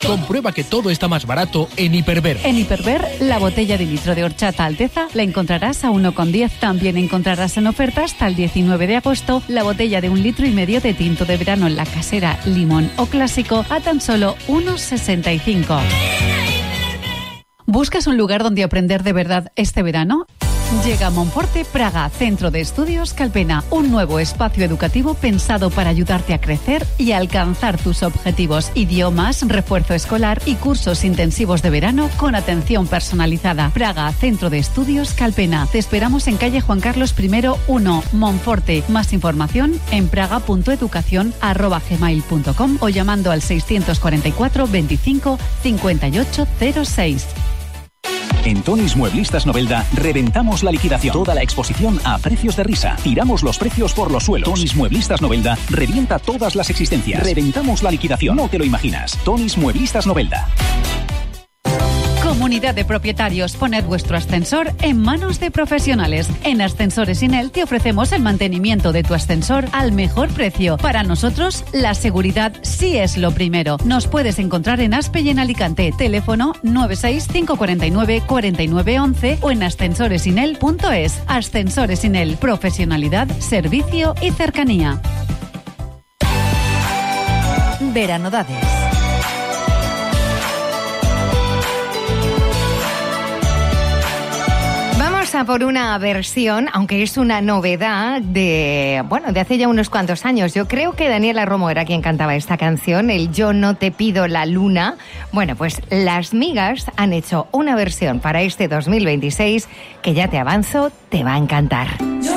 Comprueba que todo está más barato en Hiperver. En Hiperver, la botella de litro de horchata Alteza la encontrarás a 1,10. También encontrarás en oferta hasta el 19 de agosto la botella de 1,5 litros de tinto de verano en la casera, limón o clásico a tan solo 1,65. ¿Buscas un lugar donde aprender de verdad este verano? Llega a Monforte Praga, Centro de Estudios Calpena, un nuevo espacio educativo pensado para ayudarte a crecer y a alcanzar tus objetivos. Idiomas, refuerzo escolar y cursos intensivos de verano con atención personalizada. Praga, Centro de Estudios Calpena. Te esperamos en calle Juan Carlos I, 1, Monforte. Más información en praga.educacion@gmail.com o llamando al 644 25 58 06. En Tonis Mueblistas Novelda reventamos la liquidación. Toda la exposición a precios de risa. Tiramos los precios por los suelos. Tonis Mueblistas Novelda revienta todas las existencias. Reventamos la liquidación. No te lo imaginas. Tonis Mueblistas Novelda. Comunidad de propietarios, poned vuestro ascensor en manos de profesionales. En Ascensores Inel te ofrecemos el mantenimiento de tu ascensor al mejor precio. Para nosotros, la seguridad sí es lo primero. Nos puedes encontrar en Aspe y en Alicante. Teléfono 96549 4911 o en ascensoresinel.es. Ascensores Inel, profesionalidad, servicio y cercanía. Veranodades. Vamos a por una versión, aunque es una novedad de hace ya unos cuantos años. Yo creo que Daniela Romo era quien cantaba esta canción, el Yo no te pido la luna. Bueno, pues Las Migas han hecho una versión para este 2026 que ya te avanzo, te va a encantar.